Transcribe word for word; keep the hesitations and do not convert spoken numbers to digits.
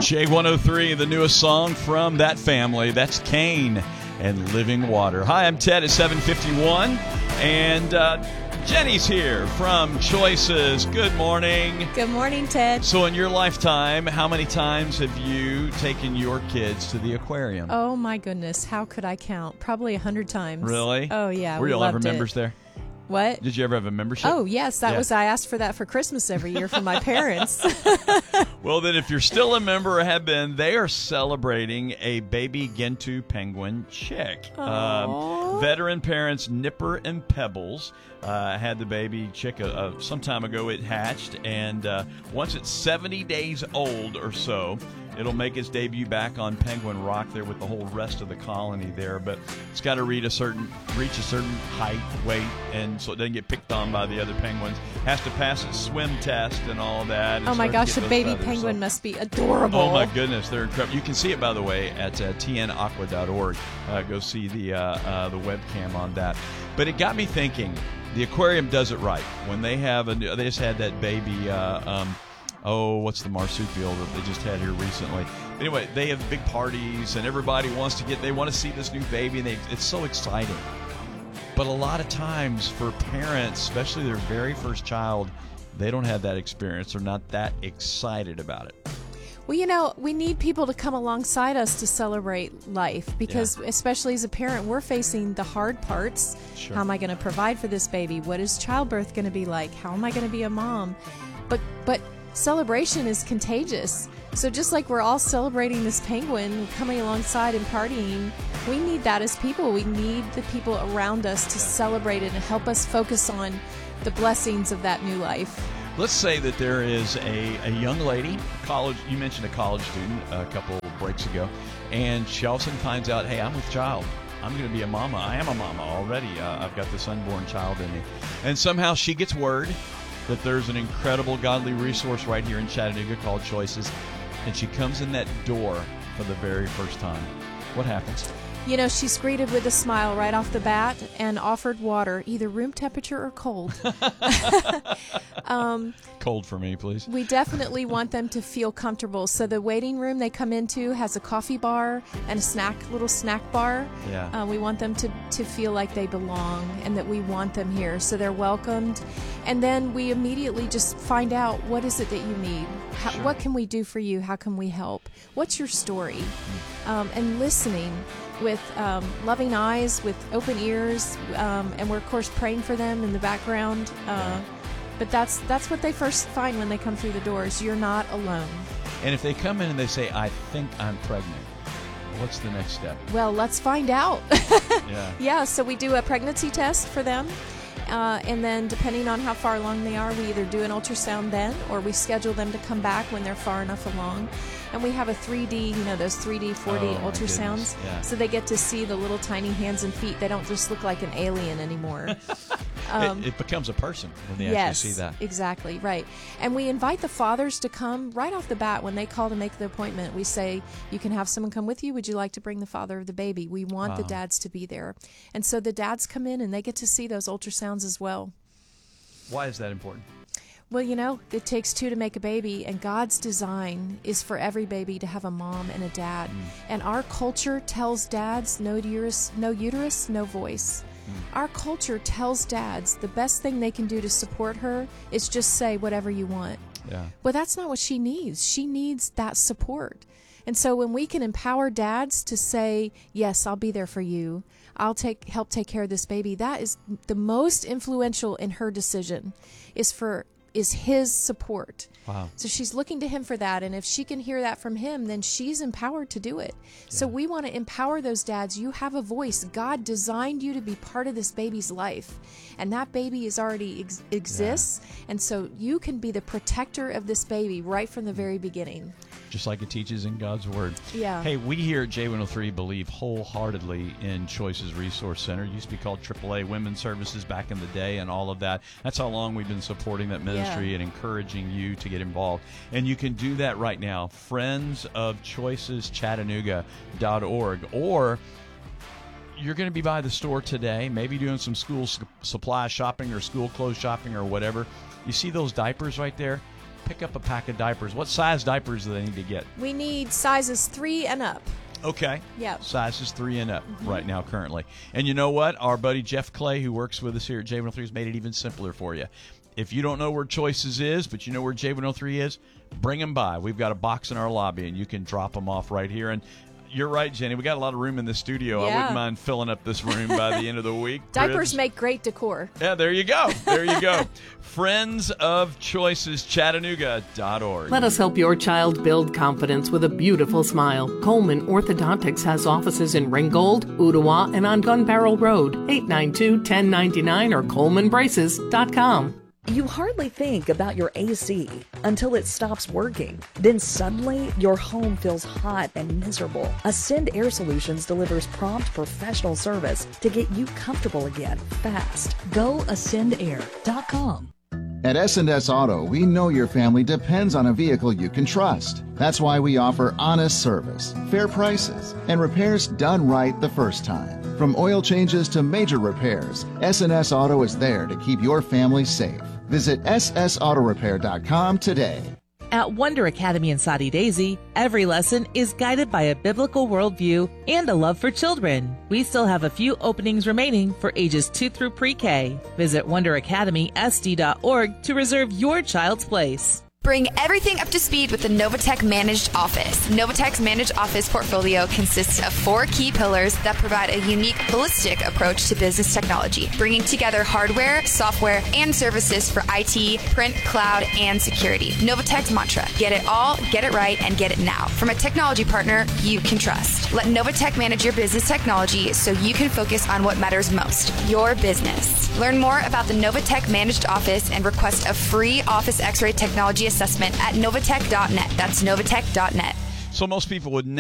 J one oh three, the newest song from that family. That's Kane and Living Water. Hi, I'm Ted at seven fifty-one, and uh, Jenny's here from Choices. Good morning. Good morning, Ted. So in your lifetime, how many times have you taken your kids to the aquarium? Oh, my goodness. How could I count? Probably a hundred times. Really? Oh, yeah. Were we you all loved ever it. members there? What? Did you ever have a membership? Oh, yes. That Yeah. was, I asked for that for Christmas every year from my parents. Well, then, if you're still a member or have been, they are celebrating a baby Gentoo penguin chick. Um, veteran parents Nipper and Pebbles uh, had the baby chick uh, uh, some time ago. It hatched, and uh, once it's seventy days old or so, it'll make its debut back on Penguin Rock there with the whole rest of the colony there. But it's got to reach a certain reach a certain height, weight, and so it doesn't get picked on by the other penguins. Has to pass its swim test and all that. and Oh, my start to gosh. get The those baby feathers. penguin So- must be adorable. Oh, my goodness. They're incredible. You can see it, by the way, at uh, t n aqua dot org. Uh, go see the, uh, uh, the webcam on that. But it got me thinking, the aquarium does it right. When they have a new, they just had that baby, uh, um, oh, what's the marsupial that they just had here recently? Anyway, they have big parties, and everybody wants to get, they want to see this new baby, and they, it's so exciting. But a lot of times for parents, especially their very first child, they don't have that experience. They're not that excited about it. Well, you know, we need people to come alongside us to celebrate life because, Yeah. especially as a parent, we're facing the hard parts. Sure. How am I going to provide for this baby? What is childbirth going to be like? How am I going to be a mom? But, but celebration is contagious. So just like we're all celebrating this penguin, coming alongside and partying, we need that as people. We need the people around us to celebrate it and help us focus on the blessings of that new life. Let's say that there is a, a young lady, college. You mentioned a college student a couple of breaks ago, and she all of a sudden finds out, hey, I'm with child. I'm going to be a mama. I am a mama already. Uh, I've got this unborn child in me. And somehow she gets word that there's an incredible godly resource right here in Chattanooga called Choices, and she comes in that door for the very first time. What happens? You know, she's greeted with a smile right off the bat and offered water, either room temperature or cold. um, Cold for me, please. we definitely want them to feel comfortable. So the waiting room they come into has a coffee bar and a snack, little snack bar. Yeah. Uh, we want them to, to feel like they belong and that we want them here. So they're welcomed. And then we immediately just find out, what is it that you need? How, Sure. What can we do for you? How can we help? What's your story? Um, and listening with um, loving eyes, with open ears, um, and we're of course praying for them in the background. Uh, but that's that's what they first find when they come through the doors. You're not alone. And if they come in and they say, I think I'm pregnant, what's the next step? Well, let's find out. Yeah. Yeah, so we do a pregnancy test for them. Uh, and then depending on how far along they are, we either do an ultrasound then or we schedule them to come back when they're far enough along. And we have a three D, you know, those three D, four D Oh, my ultrasounds. goodness. Yeah. So they get to see the little tiny hands and feet. They don't just look like an alien anymore. Um, it, it becomes a person when they yes, actually see that. exactly, right. And we invite the fathers to come right off the bat when they call to make the appointment. We say, you can have someone come with you. Would you like to bring the father of the baby? We want the Wow. dads to be there. And so the dads come in and they get to see those ultrasounds as well. Why is that important? Well, you know, it takes two to make a baby, and God's design is for every baby to have a mom and a dad. Mm. And our culture tells dads no uterus, no uterus, no voice. Mm. Our culture tells dads the best thing they can do to support her is just say whatever you want. Yeah. Well, that's not what she needs. She needs that support. And so when we can empower dads to say, yes, I'll be there for you, I'll take help take care of this baby, that is the most influential in her decision, is for is his support. Wow. So she's looking to him for that, and if she can hear that from him, then she's empowered to do it. So we want to empower those dads. You have a voice. God designed you to be part of this baby's life, and that baby is already ex- exists, and so you can be the protector of this baby right from the very beginning. Just like it teaches in God's Word. Yeah. Hey, we here at J one oh three believe wholeheartedly in Choices Resource Center. It used to be called triple A Women's Services back in the day and all of that. That's how long we've been supporting that ministry Yeah. and encouraging you to get involved. And you can do that right now. Friends of Choices Chattanooga dot org. Or you're going to be by the store today, maybe doing some school su- supply shopping or school clothes shopping or whatever. You see those diapers right there? pick up a pack of diapers. What size diapers do they need to get? We need sizes three and up. Okay. Yeah. Sizes three and up Mm-hmm. right now currently. And you know what? Our buddy Jeff Clay, who works with us here at J one oh three, has made it even simpler for you. If you don't know where Choices is, but you know where J one oh three is, bring them by. We've got a box in our lobby, and you can drop them off right here. And you're right, Jenny. We got a lot of room in the studio. Yeah. I wouldn't mind filling up this room by the end of the week. Diapers Ribs. make great decor. Yeah, there you go. There you go. Friends of Choices, Chattanooga dot org. Let us help your child build confidence with a beautiful smile. Coleman Orthodontics has offices in Ringgold, Ottawa, and on Gun Barrel Road, eight nine two, one oh nine nine or coleman braces dot com. You hardly think about your A C until it stops working. Then suddenly, your home feels hot and miserable. Ascend Air Solutions delivers prompt professional service to get you comfortable again fast. Go ascend air dot com. At S and S Auto, we know your family depends on a vehicle you can trust. That's why we offer honest service, fair prices, and repairs done right the first time. From oil changes to major repairs, S and S Auto is there to keep your family safe. Visit S S auto repair dot com today. At Wonder Academy in Soddy Daisy, every lesson is guided by a biblical worldview and a love for children. We still have a few openings remaining for ages two through pre-K. Visit wonder academy s d dot org to reserve your child's place. Bring everything up to speed with the Novatech Managed Office. Novatech's Managed Office portfolio consists of four key pillars that provide a unique, holistic approach to business technology, bringing together hardware, software, and services for I T, print, cloud, and security. Novatech's mantra: get it all, get it right, and get it now. From a technology partner you can trust. Let Novatech manage your business technology so you can focus on what matters most, your business. Learn more about the Novatech Managed Office and request a free Office X-ray technology assessment at novatech dot net. That's novatech dot net. So most people would